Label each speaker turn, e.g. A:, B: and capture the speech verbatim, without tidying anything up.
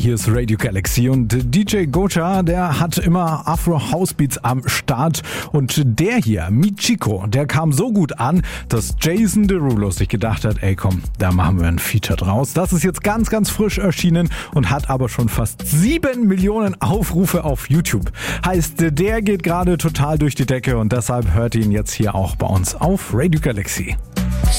A: hier ist Radio Galaxy und D J Gocha, der hat immer Afro-House-Beats am Start und der hier, Michiko, der kam so gut an, dass Jason Derulo sich gedacht hat, ey komm, da machen wir ein Feature draus. Das ist jetzt ganz, ganz frisch erschienen und hat aber schon fast sieben Millionen Aufrufe auf YouTube. Heißt, der geht gerade total durch die Decke und deshalb hört ihr ihn jetzt hier auch bei uns auf Radio Galaxy.